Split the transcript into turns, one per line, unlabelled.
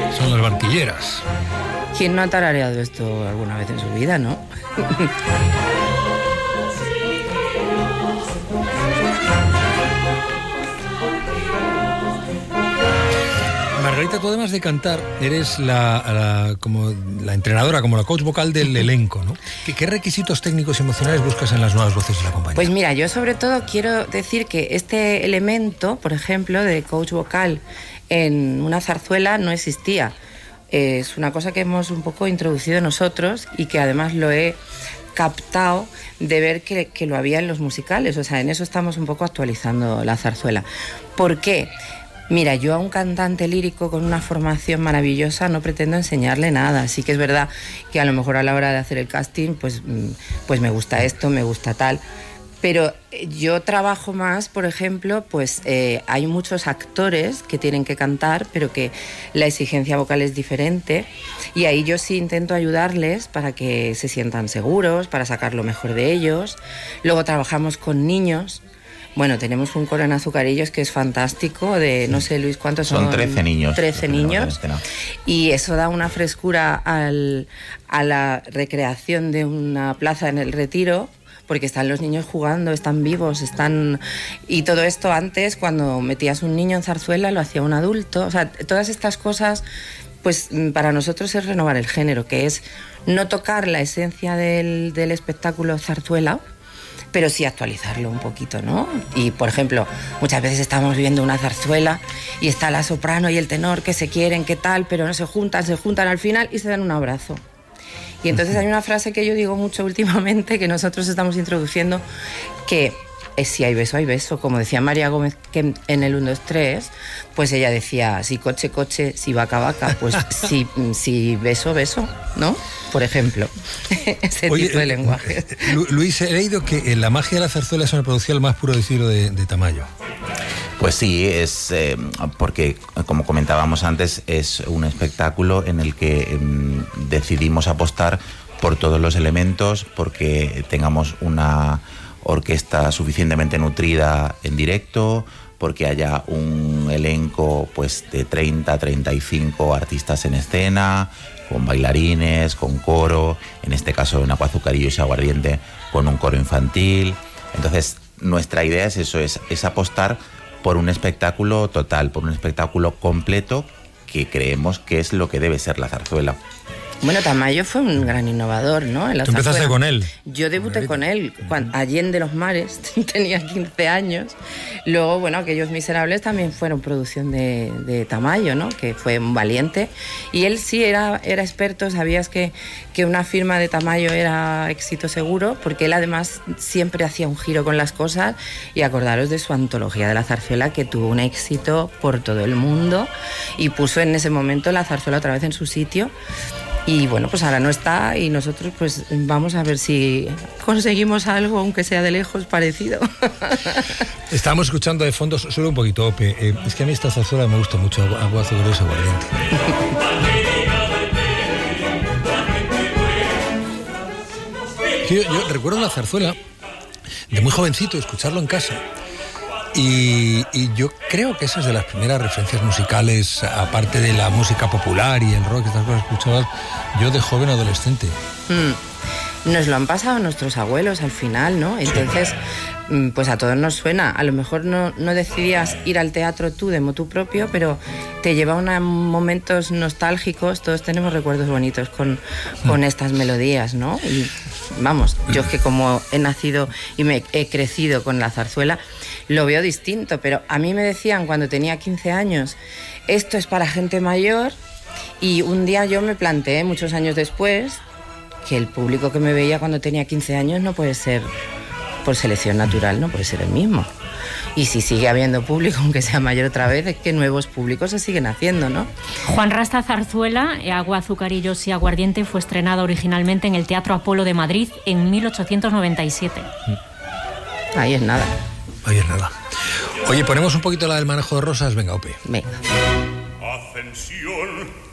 Son las barquilleras.
¿Quién no ha tarareado esto alguna vez en su vida, no?
Margarita, tú además de cantar, eres como la entrenadora, como la coach vocal del elenco, ¿no? ¿Qué requisitos técnicos y emocionales buscas en las nuevas voces de la compañía?
Pues mira, yo sobre todo quiero decir que este elemento, por ejemplo, de coach vocal en una zarzuela no existía. Es una cosa que hemos un poco introducido nosotros y que además lo he captado de ver que lo había en los musicales. O sea, en eso estamos un poco actualizando la zarzuela. ¿Por qué? Mira, yo a un cantante lírico con una formación maravillosa no pretendo enseñarle nada. Sí que es verdad que a lo mejor a la hora de hacer el casting, pues me gusta esto, me gusta tal. Pero yo trabajo más, por ejemplo, pues hay muchos actores que tienen que cantar, pero que la exigencia vocal es diferente. Y ahí yo sí intento ayudarles para que se sientan seguros, para sacar lo mejor de ellos. Luego trabajamos con niños. Bueno, tenemos un coro en Azucarillos que es fantástico, de no sé, Luis, ¿cuántos son?
Son 13 niños.
13 niños. Y eso da una frescura a la recreación de una plaza en el Retiro, porque están los niños jugando, están vivos, y todo esto antes, cuando metías un niño en zarzuela, lo hacía un adulto. O sea, todas estas cosas, pues para nosotros es renovar el género, que es no tocar la esencia del espectáculo zarzuela, pero sí actualizarlo un poquito, ¿no? Y, por ejemplo, muchas veces estamos viendo una zarzuela y está la soprano y el tenor que se quieren, qué tal, pero no se juntan al final y se dan un abrazo. Y entonces hay una frase que yo digo mucho últimamente, que nosotros estamos introduciendo, que es si hay beso, como decía María Gómez que en el 1, 2, 3, pues ella decía, si coche, coche, si vaca, vaca, pues si beso, beso, ¿no? Por ejemplo, ese tipo de lenguaje.
Luis, he leído que la magia de la zarzuela es una producción al más puro estilo de Tamayo.
Pues sí, es porque, como comentábamos antes, es un espectáculo en el que decidimos apostar por todos los elementos, porque tengamos una orquesta suficientemente nutrida en directo, porque haya un elenco pues de 30, 35 artistas en escena, con bailarines, con coro, en este caso en Aguazucarillos y Aguardiente con un coro infantil. Entonces nuestra idea es eso, es apostar por un espectáculo total, por un espectáculo completo, que creemos que es lo que debe ser la zarzuela.
Bueno, Tamayo fue un gran innovador, ¿no?
¿Tú empezaste con él?
Yo debuté con él allí en De los Mares, tenía 15 años. Luego, bueno, Aquellos Miserables también fueron producción de Tamayo, ¿no? Que fue un valiente. Y él sí era experto, sabías que una firma de Tamayo era éxito seguro, porque él además siempre hacía un giro con las cosas. Y acordaros de su antología de la zarzuela, que tuvo un éxito por todo el mundo y puso en ese momento la zarzuela otra vez en su sitio. Y bueno, pues ahora no está y nosotros pues vamos a ver si conseguimos algo, aunque sea de lejos, parecido.
Estábamos escuchando de fondo, solo un poquito, Ope. Es que a mí esta zarzuela me gusta mucho, Aguazucarillos y Aguardiente. Yo recuerdo una zarzuela de muy jovencito, escucharlo en casa. Y yo creo que esa es de las primeras referencias musicales, aparte de la música popular y el rock, estas cosas que escuchabas yo de joven adolescente.
Nos lo han pasado nuestros abuelos al final, ¿no? Entonces, pues a todos nos suena. A lo mejor no decidías ir al teatro tú de motu propio, pero te lleva a momentos nostálgicos. Todos tenemos recuerdos bonitos con estas melodías, ¿no? Y vamos, yo es que como he nacido y me he crecido con la zarzuela, lo veo distinto, pero a mí me decían cuando tenía 15 años, esto es para gente mayor, y un día yo me planteé, muchos años después, que el público que me veía cuando tenía 15 años no puede ser por selección natural, no puede ser el mismo. Y si sigue habiendo público, aunque sea mayor otra vez, es que nuevos públicos se siguen haciendo, ¿no?
Juan Rasta Zarzuela, Aguazucarillos y Aguardiente, fue estrenada originalmente en el Teatro Apolo de Madrid en 1897.
Ahí es nada.
Ahí es nada. Oye, ponemos un poquito la del manejo de rosas. Venga, Ope.
Venga.
Ascensión.